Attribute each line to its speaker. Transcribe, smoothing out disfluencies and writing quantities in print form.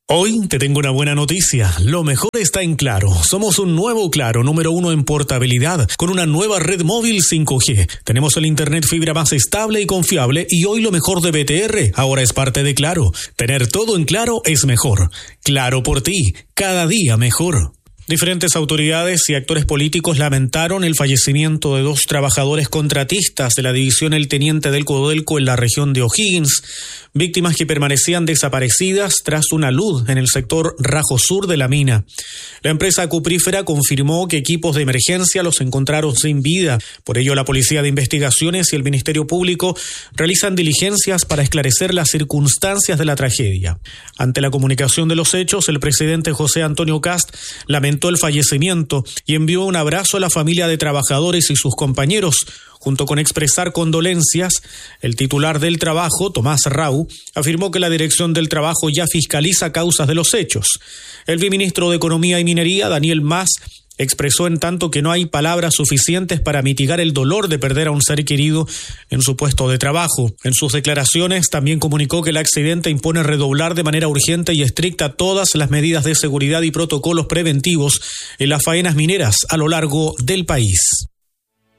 Speaker 1: Hoy te tengo una buena noticia. Lo mejor está en Claro. Somos un nuevo Claro, número 1 en portabilidad, con una nueva red móvil 5G. Tenemos el internet fibra más estable y confiable, y hoy lo mejor de BTR ahora es parte de Claro. Tener todo en Claro es mejor. Claro por ti, cada día mejor. Diferentes autoridades y actores políticos lamentaron el fallecimiento de 2 trabajadores contratistas de la división El Teniente del Codelco en la región de O'Higgins, víctimas que permanecían desaparecidas tras una luz en el sector Rajo Sur de la mina. La empresa cuprífera confirmó que equipos de emergencia los encontraron sin vida. Por ello, la Policía de Investigaciones y el Ministerio Público realizan diligencias para esclarecer las circunstancias de la tragedia. Ante la comunicación de los hechos, el presidente José Antonio Kast lamentó el fallecimiento y envió un abrazo a la familia de trabajadores y sus compañeros. Junto con expresar condolencias, el titular del trabajo, Tomás Rau, afirmó que la Dirección del Trabajo ya fiscaliza causas de los hechos. El viceministro de Economía y Minería, Daniel Mas, expresó en tanto que no hay palabras suficientes para mitigar el dolor de perder a un ser querido en su puesto de trabajo. En sus declaraciones también comunicó que el accidente impone redoblar de manera urgente y estricta todas las medidas de seguridad y protocolos preventivos en las faenas mineras a lo largo del país.